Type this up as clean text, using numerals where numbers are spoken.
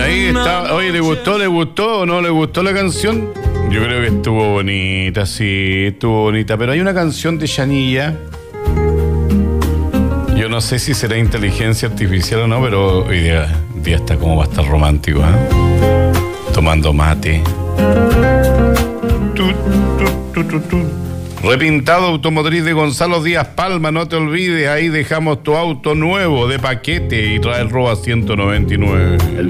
Ahí está. Oye, ¿le gustó o no le gustó la canción? Yo creo que estuvo bonita, sí, estuvo bonita. Pero hay una canción de Chanilla. Yo no sé si será inteligencia artificial o no, pero hoy día está como va a estar romántico, ¿eh? Tomando mate. Repintado automotriz de Gonzalo Díaz Palma, no te olvides, ahí dejamos tu auto nuevo de paquete y trae el ROA 199.